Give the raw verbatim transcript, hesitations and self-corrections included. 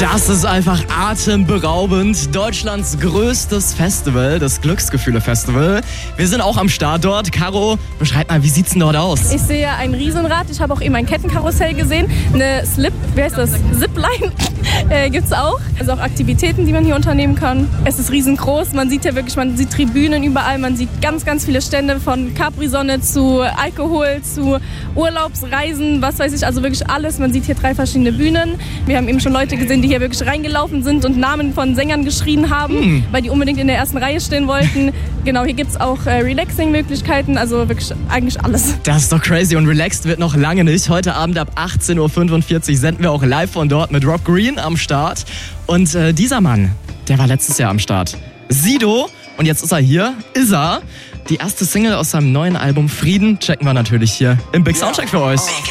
Das ist einfach atemberaubend. Deutschlands größtes Festival, das Glücksgefühle-Festival. Wir sind auch am Start dort. Caro, beschreib mal, wie sieht's denn dort aus? Ich sehe ein Riesenrad. Ich habe auch eben ein Kettenkarussell gesehen. Eine Slip, wie heißt das? Zipline äh, gibt's auch. Also auch Aktivitäten, die man hier unternehmen kann. Es ist riesengroß. Man sieht ja wirklich, man sieht Tribünen überall. Man sieht ganz, ganz viele Stände von Capri-Sonne zu Alkohol, zu Urlaubsreisen, was weiß ich. Also wirklich alles. Man sieht hier drei verschiedene Bühnen. Wir haben eben schon Leute gesehen, die hier wirklich reingelaufen sind und Namen von Sängern geschrien haben, hm. weil die unbedingt in der ersten Reihe stehen wollten. Genau, hier gibt es auch äh, Relaxing-Möglichkeiten, also wirklich eigentlich alles. Das ist doch crazy und relaxed wird noch lange nicht. Heute Abend ab achtzehn Uhr fünfundvierzig senden wir auch live von dort mit Rob Green am Start. Und äh, dieser Mann, der war letztes Jahr am Start. Sido, und jetzt ist er hier, ist er. Die erste Single aus seinem neuen Album Frieden checken wir natürlich hier im Big Soundcheck für euch.